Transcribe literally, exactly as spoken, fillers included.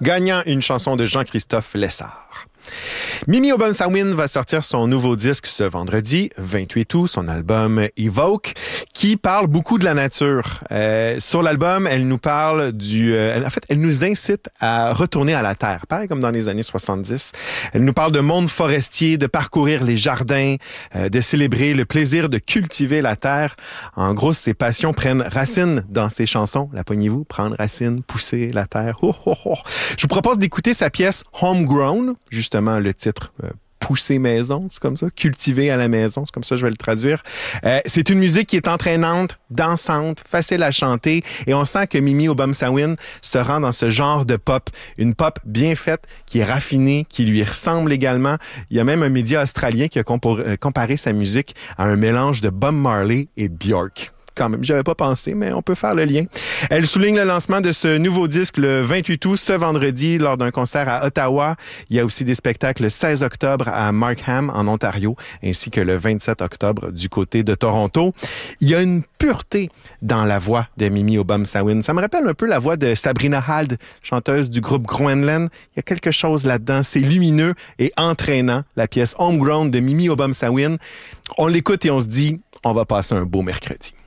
gagnant une chanson de Jean-Christophe Lessard. Mimi Obama-Sawin va sortir son nouveau disque ce vendredi, vingt-huit août, son album Evoke, qui parle beaucoup de la nature. Euh, sur l'album, elle nous parle du... Euh, en fait, elle nous incite à retourner à la terre, pareil comme dans les années soixante-dix. Elle nous parle de monde forestier, de parcourir les jardins, euh, de célébrer le plaisir de cultiver la terre. En gros, ses passions prennent racine dans ses chansons. La poignez-vous? Prendre racine, pousser la terre. Oh, oh, oh. Je vous propose d'écouter sa pièce Homegrown, justement le titre euh, pousser maison, c'est comme ça, cultiver à la maison, c'est comme ça que je vais le traduire. Euh, c'est une musique qui est entraînante, dansante, facile à chanter et on sent que Mimi Obama-Sawin se rend dans ce genre de pop, une pop bien faite, qui est raffinée, qui lui ressemble également. Il y a même un média australien qui a compor- euh, comparé sa musique à un mélange de Bob Marley et Björk. Quand même, j'avais pas pensé, mais on peut faire le lien. Elle souligne le lancement de ce nouveau disque le vingt-huit août, ce vendredi, lors d'un concert à Ottawa. Il y a aussi des spectacles le seize octobre à Markham, en Ontario, ainsi que le vingt-sept octobre du côté de Toronto. Il y a une pureté dans la voix de Mimi Obama-Sawin. Ça me rappelle un peu la voix de Sabrina Hald, chanteuse du groupe Groenland. Il y a quelque chose là-dedans. C'est lumineux et entraînant. La pièce Homegrown de Mimi Obama-Sawin. On l'écoute et on se dit, on va passer un beau mercredi.